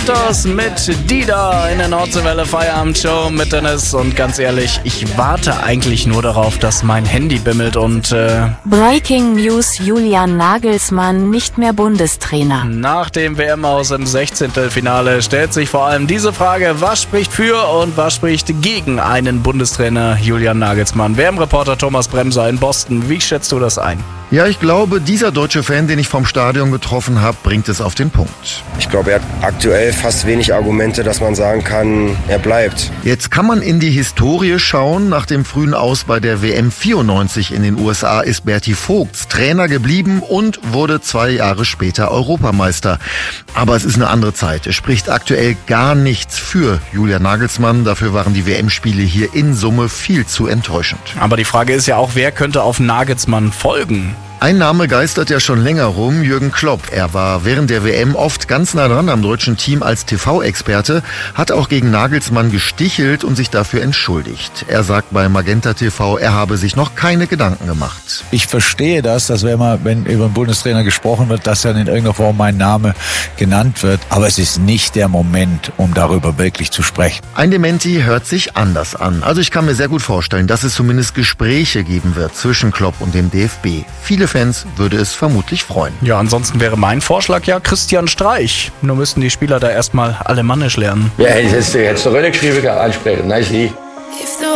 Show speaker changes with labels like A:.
A: Santos mit Dida in der Nordseewelle Feierabendshow mit Dennis. Und ganz ehrlich, ich warte eigentlich nur darauf, dass mein Handy bimmelt und
B: Breaking News: Julian Nagelsmann nicht mehr Bundestrainer.
A: nach dem WM-Aus im 16. Finale stellt sich vor allem diese Frage: Was spricht für und was spricht gegen einen Bundestrainer Julian Nagelsmann? WM-Reporter Thomas Bremser in Boston, wie schätzt du das ein?
C: Ja, ich glaube, dieser deutsche Fan, den ich vom Stadion getroffen habe, bringt es auf den Punkt.
D: Ich glaube, er hat aktuell fast wenig Argumente, dass man sagen kann, er bleibt.
C: Jetzt kann man in die Historie schauen. Nach dem frühen Aus bei der WM 94 in den USA ist Berti Vogts Trainer geblieben und wurde 2 Jahre später Europameister. Aber es ist eine andere Zeit. Es spricht aktuell gar nichts für Julian Nagelsmann. Dafür waren die WM-Spiele hier in Summe viel zu enttäuschend.
A: Aber die Frage ist ja auch, wer könnte auf Nagelsmann folgen?
C: Ein Name geistert ja schon länger rum, Jürgen Klopp. Er war während der WM oft ganz nah dran am deutschen Team als TV-Experte, hat auch gegen Nagelsmann gestichelt und sich dafür entschuldigt. Er sagt bei Magenta TV, er habe sich noch keine Gedanken gemacht.
E: Ich verstehe das, dass wenn über einen Bundestrainer gesprochen wird, dass dann in irgendeiner Form mein Name genannt wird. Aber es ist nicht der Moment, um darüber wirklich zu sprechen.
C: Ein Dementi hört sich anders an. Also ich kann mir sehr gut vorstellen, dass es zumindest Gespräche geben wird zwischen Klopp und dem DFB. Viele Fans würde es vermutlich freuen.
A: Ja, ansonsten wäre mein Vorschlag ja Christian Streich. Nur müssten die Spieler da erstmal Alemannisch lernen.
F: Ja, hättest du Rölle geschrieben, ansprechen. Nein, sie.